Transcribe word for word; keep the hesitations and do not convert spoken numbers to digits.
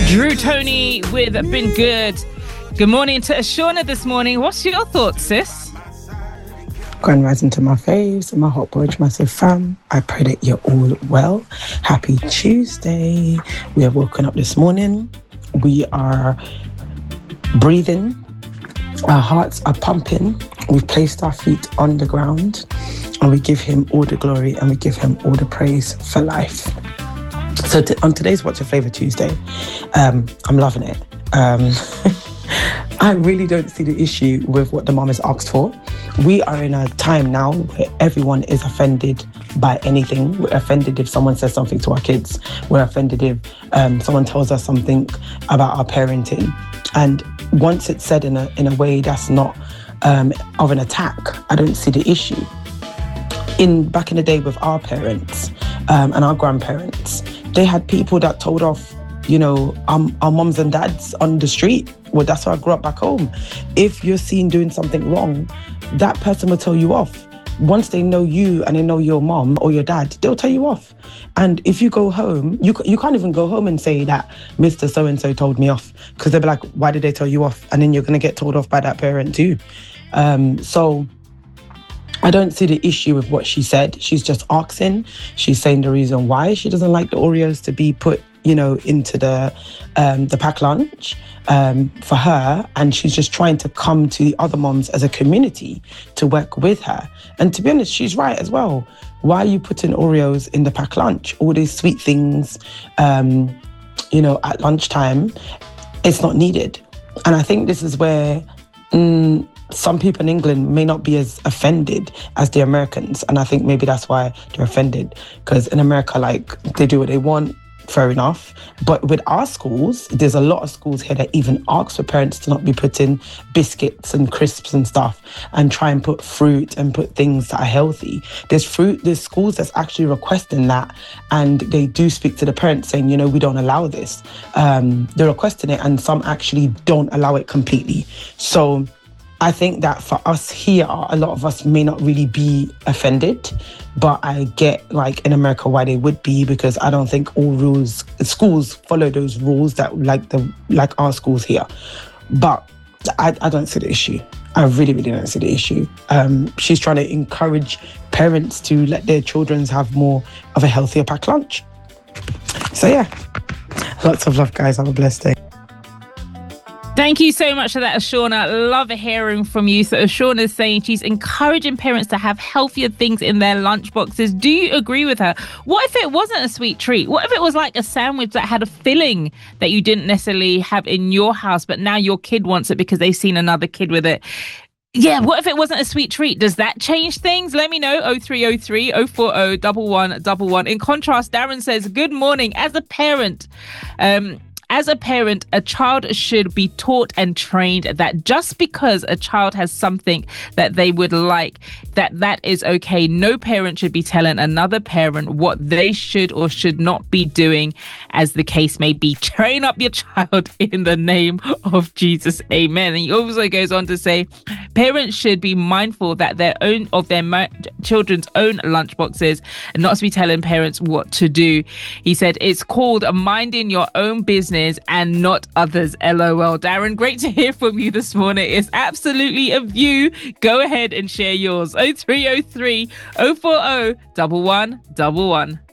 Drew Tony with Been Good. Good morning to Ashona this morning. What's your thoughts, sis? Grand rising to my faves and my hot boy massive fam. I pray that you're all well. Happy Tuesday. We have woken up this morning. We are breathing. Our hearts are pumping. We've placed our feet on the ground and we give him all the glory and we give him all the praise for life. So t- on today's What's Your Flavor Tuesday, um, I'm loving it. Um, I really don't see the issue with what the mom has asked for. We are in a time now where everyone is offended by anything. We're offended if someone says something to our kids. We're offended if um, someone tells us something about our parenting. And once it's said in a in a way that's not um, of an attack, I don't see the issue. In back in the day with our parents um, and our grandparents, they had people that told off, you know, um, our moms and dads on the street. Well, that's where I grew up back home. If you're seen doing something wrong, that person will tell you off. Once they know you and they know your mom or your dad, they'll tell you off. And if you go home, you you can't even go home and say that Mister So-and-so told me off, because they'll be like, why did they tell you off? And then you're going to get told off by that parent too. Um, so I don't see the issue with what she said. She's just asking. She's saying the reason why she doesn't like the Oreos to be put, you know, into the um, the pack lunch um, for her. And she's just trying to come to the other moms as a community to work with her. And to be honest, she's right as well. Why are you putting Oreos in the pack lunch? All these sweet things, um, you know, at lunchtime, it's not needed. And I think this is where mm, some people in England may not be as offended as the Americans. And I think maybe that's why they're offended. Because in America, like, they do what they want. Fair enough. But with our schools, there's a lot of schools here that even ask for parents to not be putting biscuits and crisps and stuff and try and put fruit and put things that are healthy. There's fruit, there's schools that's actually requesting that, and they do speak to the parents saying, you know, we don't allow this. Um, they're requesting it, and some actually don't allow it completely. So I think that for us here, a lot of us may not really be offended, but I get, like, in America why they would be, because I don't think all rules, schools follow those rules that like the like our schools here. But I, I don't see the issue. I really, really don't see the issue. Um, she's trying to encourage parents to let their children have more of a healthier packed lunch. So yeah, lots of love, guys. Have a blessed day. Thank you so much for that, Ashona. Love hearing from you. So Ashona is saying she's encouraging parents to have healthier things in their lunch boxes. Do you agree with her? What if it wasn't a sweet treat? What if it was like a sandwich that had a filling that you didn't necessarily have in your house, but now your kid wants it because they've seen another kid with it? Yeah, what if it wasn't a sweet treat? Does that change things? Let me know. oh three oh three, oh four oh, one one one one. In contrast, Darren says, good morning. As a parent, um... As a parent, a child should be taught and trained that just because a child has something that they would like, that that is okay. No parent should be telling another parent what they should or should not be doing, as the case may be. Train up your child in the name of Jesus. Amen. And he also goes on to say, parents should be mindful that their own of their ma- children's own lunchboxes and not to be telling parents what to do. He said, it's called minding your own business and not others. L O L. Darren, great to hear from you this morning. It's absolutely a view. Go ahead and share yours. oh three oh three, oh four oh, one one one one.